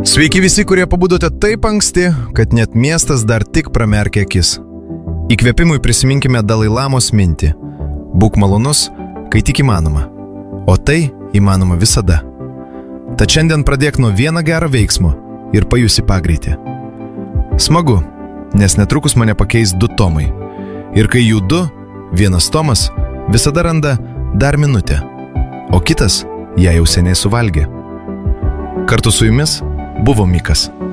Sveiki visi, kurie pabudote taip anksti, kad net miestas dar tik pramerkia akis. Įkvėpimui prisiminkime Dalai Lamos mintį. Būk malonus, kai tik įmanoma. O tai įmanoma visada. Tad šiandien pradėk nuo vieno gero veiksmo ir pajusi pagreitį. Smagu, nes netrukus mane pakeis 2 Tomai. Ir kai jų 2, vienas Tomas visada randa dar minutę, o kitas ją jau seniai suvalgė. Kartu su jumis buvo Mikas.